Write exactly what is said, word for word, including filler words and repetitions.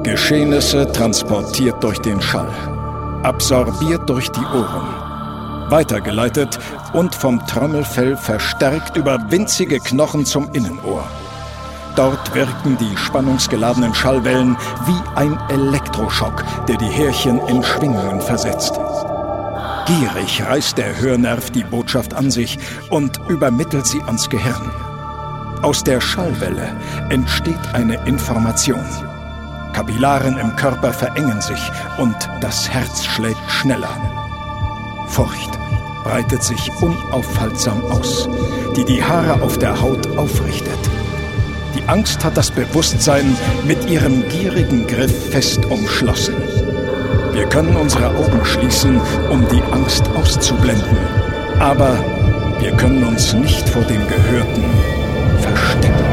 Geschehnisse transportiert durch den Schall, absorbiert durch die Ohren, weitergeleitet und vom Trommelfell verstärkt über winzige Knochen zum Innenohr. Dort wirken die spannungsgeladenen Schallwellen wie ein Elektroschock, der die Härchen in Schwingungen versetzt. Gierig reißt der Hörnerv die Botschaft an sich und übermittelt sie ans Gehirn. Aus der Schallwelle entsteht eine Information. Kapillaren im Körper verengen sich und das Herz schlägt schneller. Furcht breitet sich unaufhaltsam aus, die die Haare auf der Haut aufrichtet. Die Angst hat das Bewusstsein mit ihrem gierigen Griff fest umschlossen. Wir können unsere Augen schließen, um die Angst auszublenden. Aber wir können uns nicht vor dem Gehörten verstecken.